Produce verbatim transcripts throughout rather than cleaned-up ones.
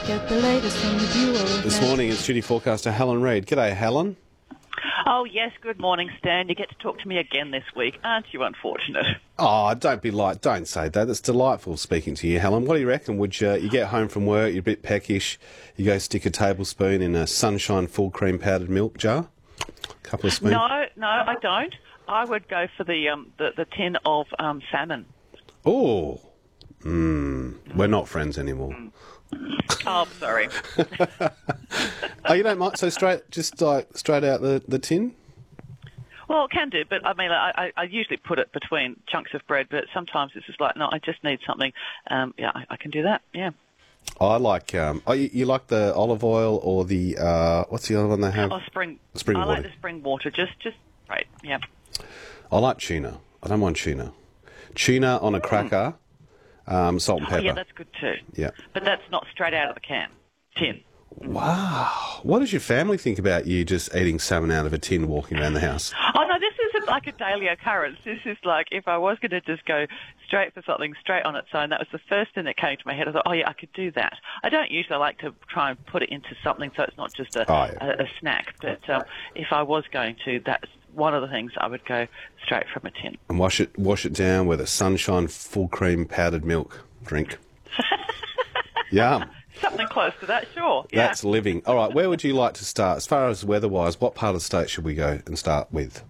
get the latest from the Bureau of This morning is duty forecaster Helen Reid. G'day, Helen. Oh, yes, good morning, Stan. You get to talk to me again this week. Aren't you unfortunate? Oh, don't be like, don't say that. It's delightful speaking to you, Helen. What do you reckon? Would you, you get home from work, you're a bit peckish, you go stick a tablespoon in a Sunshine full cream powdered milk jar? A couple of spoons? No, no, I don't. I would go for the um, the, the tin of um, salmon. Oh, mm, we're not friends anymore. Oh, sorry. Oh, you don't mind? So straight, just like straight out the, the tin? Well, can do, but I mean, I, I, I usually put it between chunks of bread, but sometimes it's just like, no, I just need something. Um, yeah, I, I can do that, yeah. I like, um, oh, you, you like the olive oil or the, uh, what's the other one they have? Oh, spring. Spring I water. like the spring water, just, just, right, yeah. I like tuna. I don't mind tuna. Tuna on a cracker, um, salt and Oh, pepper. yeah, that's good too. Yeah. But that's not straight out of the can. Tin. Wow. What does your family think about you just eating salmon out of a tin walking around the house? Oh, no, this isn't like a daily occurrence. This is like if I was going to just go straight for something straight on its own, that was the first thing that came to my head. I thought, oh, yeah, I could do that. I don't usually like to try and put it into something so it's not just a, Oh, yeah. a, a snack. But um, if I was going to, that's one of the things I would go straight from a tin. And wash it wash it down with a Sunshine full cream powdered milk drink. Yum. Something close to that, sure. Yeah. That's living. All right, where would you like to start? As far as weather-wise, what part of the state should we go and start with?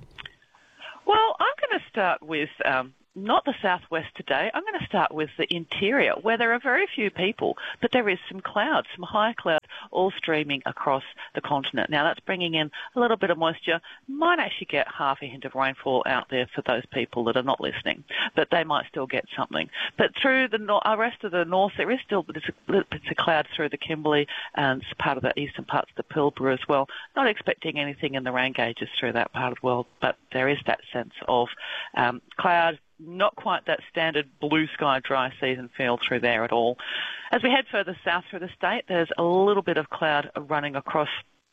Well, I'm going to start with um, not the southwest today. I'm going to start with the interior, where there are very few people, but there is some clouds, some high clouds, all streaming across the continent. Now, that's bringing in a little bit of moisture. Might actually get half a hint of rainfall out there for those people that are not listening, but they might still get something. But through the no- uh, rest of the north, there is still bits of, bits of cloud through the Kimberley and part of the eastern parts of the Pilbara as well. Not expecting anything in the rain gauges through that part of the world, but there is that sense of um, cloud. Not quite that standard blue sky dry season feel through there at all. As we head further south through the state, there's a little bit of cloud running across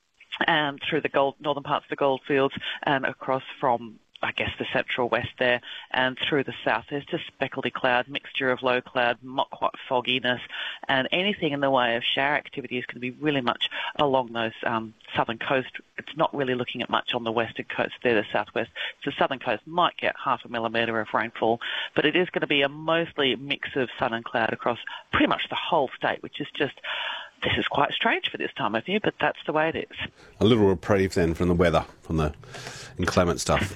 um, through the gold, northern parts of the goldfields and across from, I guess, the central west there and through the south. There's just speckledy cloud, mixture of low cloud, not quite fogginess, and anything in the way of shower activity is going to be really much along those um, southern coast. It's not really looking at much on the western coast there, the southwest. So the southern coast might get half a millimetre of rainfall, but it is going to be a mostly mix of sun and cloud across pretty much the whole state, which is just, this is quite strange for this time of year, but that's the way it is. A little reprieve then from the weather, from the inclement stuff.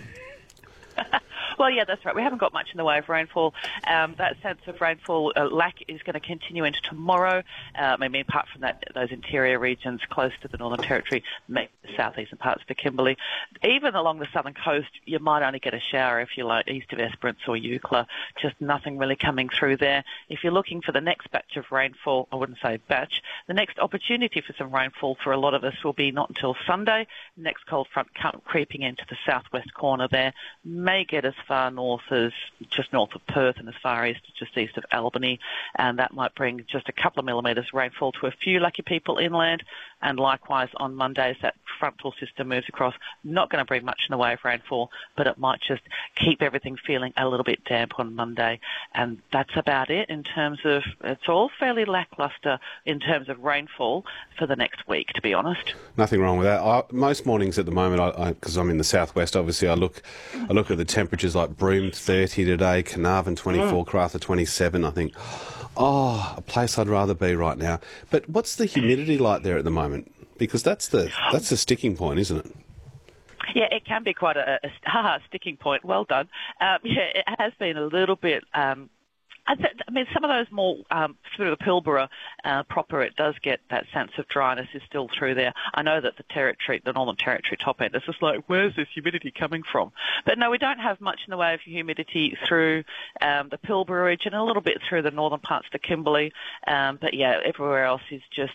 Well, yeah, that's right. We haven't got much in the way of rainfall. Um, that sense of rainfall uh, lack is going to continue into tomorrow. Um, I mean, apart from that, those interior regions close to the Northern Territory, the southeastern parts of the Kimberley. Even along the southern coast, you might only get a shower if you're like east of Esperance or Eucla. Just nothing really coming through there. If you're looking for the next batch of rainfall, I wouldn't say batch, the next opportunity for some rainfall for a lot of us will be not until Sunday. The next cold front creeping into the southwest corner there may get as far north as just north of Perth and as far east as just east of Albany, and that might bring just a couple of millimetres rainfall to a few lucky people inland. And likewise on Monday, as that frontal system moves across, not going to bring much in the way of rainfall, but it might just keep everything feeling a little bit damp on Monday. And that's about it in terms of, it's all fairly lacklustre in terms of rainfall for the next week, to be honest. Nothing wrong with that. I, most mornings at the moment, because I'm in the southwest, obviously, I look I look at the temperatures like Broome thirty today, Carnarvon twenty-four, mm. Karratha twenty-seven. I think, oh, a place I'd rather be right now. But what's the humidity like there at the moment? Because that's the that's the sticking point, isn't it? Yeah, it can be quite a, a, a sticking point. Well done. Um, yeah, it has been a little bit... Um, I, th- I mean, some of those more um, through the Pilbara uh, proper, it does get that sense of dryness is still through there. I know that the territory, the Northern Territory top end, it's just like, where's this humidity coming from? But no, we don't have much in the way of humidity through um, the Pilbara region, a little bit through the northern parts of the Kimberley. Um, but yeah, everywhere else is just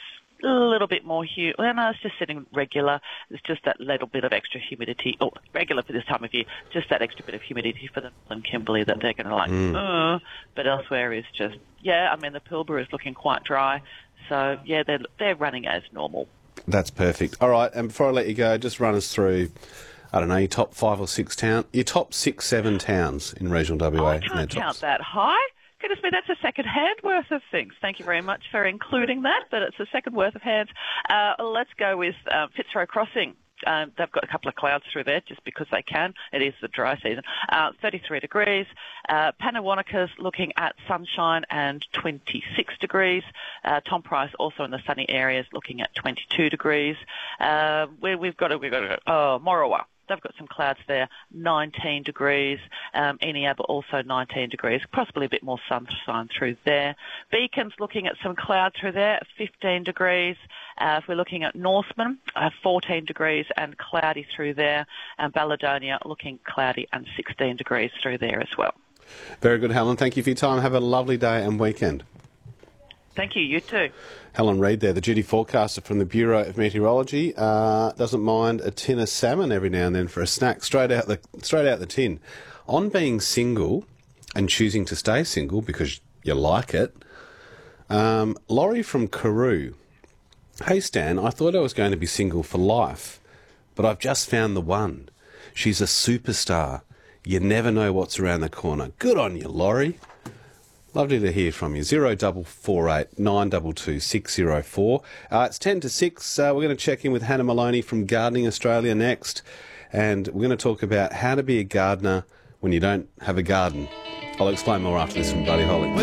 a little bit more humid. Well, no, it's just sitting regular. It's just that little bit of extra humidity, or regular for this time of year, just that extra bit of humidity for the Northern Kimberley that they're going to like, mm. uh, but elsewhere is just, yeah, I mean, the Pilbara is looking quite dry. So, yeah, they're, they're running as normal. That's perfect. All right, and before I let you go, just run us through, I don't know, your top five or six towns, your top six, seven towns in regional W A. Oh, I can't count that high. Goodness me, that's a second hand worth of things. Thank you very much for including that, but it's a second worth of hands. Uh, let's go with uh, Fitzroy Crossing. Um, they've got a couple of clouds through there just because they can. It is the dry season. Uh, thirty-three degrees. Uh, Panawanaca's looking at sunshine and twenty-six degrees. Uh, Tom Price also in the sunny areas looking at twenty-two degrees. Uh, where we've got a, we've got a, oh, Morawa. They've got some clouds there, nineteen degrees. Um, Eneabba also nineteen degrees, possibly a bit more sunshine through there. Beacon's looking at some clouds through there, fifteen degrees. Uh, if we're looking at Northman, uh, fourteen degrees and cloudy through there. And Balladonia looking cloudy and sixteen degrees through there as well. Very good, Helen. Thank you for your time. Have a lovely day and weekend. Thank you. You too. Helen Reid there, the duty forecaster from the Bureau of Meteorology. Uh, doesn't mind a tin of salmon every now and then for a snack, straight out the straight out the tin. On being single and choosing to stay single because you like it, um, Laurie from Carew. Hey Stan, I thought I was going to be single for life, but I've just found the one. She's a superstar. You never know what's around the corner. Good on you, Laurie. Lovely to hear from you. Zero double four eight nine two two six zero four. Uh, it's ten to six. Uh, we're going to check in with Hannah Maloney from Gardening Australia next, and we're going to talk about how to be a gardener when you don't have a garden. I'll explain more after this from Buddy Holly.